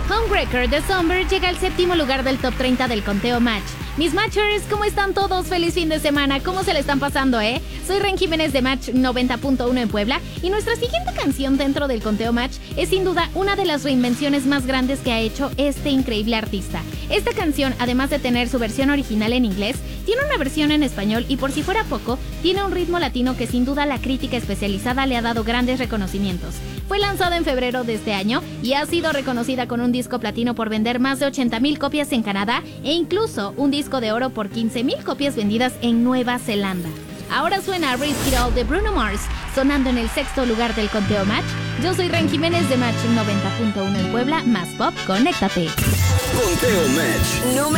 Homewrecker de Somber llega al séptimo lugar del top 30 del conteo Match. Mis Matchers, ¿cómo están todos? Feliz fin de semana, ¿cómo se le están pasando, Soy Ren Jiménez de Match 90.1 en Puebla y nuestra siguiente canción dentro del conteo Match es sin duda una de las reinvenciones más grandes que ha hecho este increíble artista. Esta canción, además de tener su versión original en inglés, tiene una versión en español y por si fuera poco, tiene un ritmo latino que sin duda la crítica especializada le ha dado grandes reconocimientos. Fue lanzada en febrero de este año y ha sido reconocida con un disco platino por vender más de 80,000 copias en Canadá e incluso un disco de oro por 15,000 copias vendidas en Nueva Zelanda. Ahora suena Risk It All de Bruno Mars, sonando en el sexto lugar del conteo Match. Yo soy Ren Jiménez de Match 90.1 en Puebla, más pop, conéctate. Conteo Match.